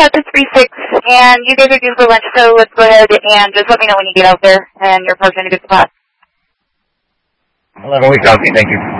out to 3-6, and you guys are due for lunch, so let's go ahead and just let me know when you get out there, and you're parked in a good spot. 11 weeks, copy. Thank you.